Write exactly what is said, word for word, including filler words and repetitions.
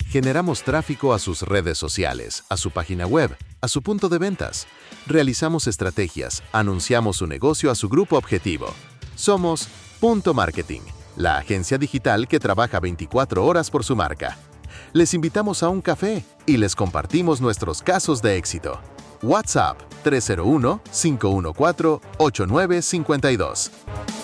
Generamos tráfico a sus redes sociales, a su página web, a su punto de ventas. Realizamos estrategias, anunciamos su negocio a su grupo objetivo. Somos Punto Marketing, la agencia digital que trabaja veinticuatro horas por su marca. Les invitamos a un café y les compartimos nuestros casos de éxito. WhatsApp tres cero uno, cinco uno cuatro, ocho nueve cinco dos.